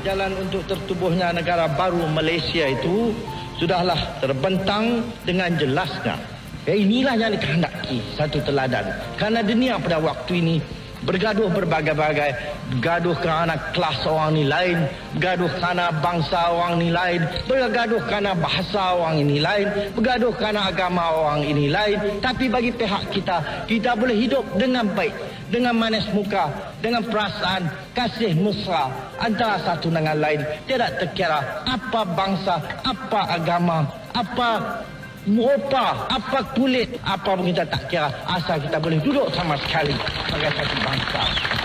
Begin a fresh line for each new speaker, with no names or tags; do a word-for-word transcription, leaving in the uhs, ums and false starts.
Jalan untuk tertubuhnya negara baru Malaysia itu sudahlah terbentang dengan jelasnya. Ya, inilah yang dikehendaki satu teladan. Karena dunia pada waktu ini bergaduh berbagai-bagai, bergaduh kerana kelas orang ni lain, bergaduh kerana bangsa orang ni lain, bergaduh kerana bahasa orang ini lain, bergaduh kerana agama orang ini lain. Tapi bagi pihak kita, kita boleh hidup dengan baik, dengan manis muka, dengan perasaan kasih mesra antara satu dengan lain. Tidak terkira apa bangsa, apa agama, apa muka, apa kulit, apa pun kita tak kira, asal kita boleh duduk sama sekali sebagai satu bangsa.